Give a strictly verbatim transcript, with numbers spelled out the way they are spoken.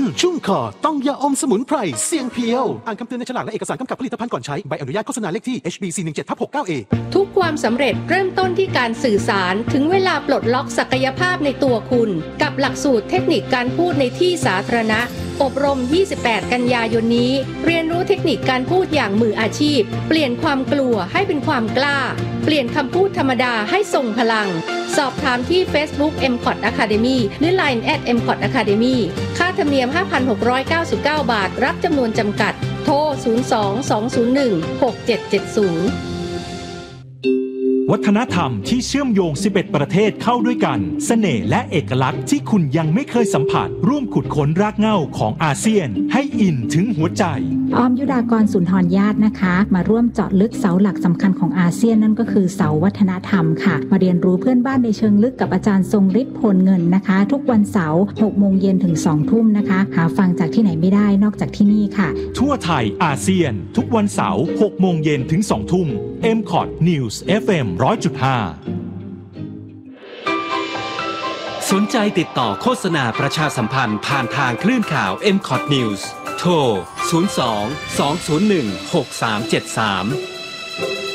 ชุ่มคอต้องยาอมสมุนไพรเสียงเพียวอ่านคำเตือนในฉลากและเอกสารกำกับผลิตภัณฑ์ก่อนใช้ใบอนุญาตโฆษณาเลขที่ เอช บี สี่ หนึ่ง เจ็ด หกเก้า เอทุกความสำเร็จเริ่มต้นที่การสื่อสารถึงเวลาปลดล็อกศักยภาพในตัวคุณกับหลักสูตรเทคนิคการพูดในที่สาธารณะอบรมยี่สิบแปดกันยายนนี้เรียนรู้เทคนิคการพูดอย่างมืออาชีพเปลี่ยนความกลัวให้เป็นความกล้าเปลี่ยนคำพูดธรรมดาให้ทรงพลังสอบถามที่ Facebook เอ็ม คอท Academy หรือ ไลน์ แอท เอ็ม คอท Academy ค่าธรรมเนียม ห้าพันหกร้อยเก้าสิบเก้า บาทรับจำนวนจำกัดโทรศูนย์ สอง สอง ศูนย์ หนึ่ง หก เจ็ด เจ็ด ศูนย์วัฒนธรรมที่เชื่อมโยงสิบเอ็ดประเทศเข้าด้วยกันเสน่ห์และเอกลักษณ์ที่คุณยังไม่เคยสัมผัสร่วมขุดค้นรากเหง้าของอาเซียนให้อินถึงหัวใจออมยุดากรสุนทรญาตินะคะมาร่วมเจาะลึกเสาหลักสำคัญของอาเซียนนั่นก็คือเสาวัฒนธรรมค่ะมาเรียนรู้เพื่อนบ้านในเชิงลึกกับอาจารย์ทรงฤทธิ์พลเงินนะคะทุกวันเสาร์หกโมงเย็นถึงสองทุ่มนะคะหาฟังจากที่ไหนไม่ได้นอกจากที่นี่ค่ะทั่วไทยอาเซียนทุกวันเสาร์หกโมงเย็นถึงสองทุ่ม เอ็ม คอท News เอฟ เอ็ม หนึ่งร้อยจุดห้าสนใจติดต่อโฆษณาประชาสัมพันธ์ผ่านทางคลื่นข่าว เอ็ม คอท News โทร ศูนย์ สอง สอง ศูนย์ หนึ่ง หก สาม เจ็ด สาม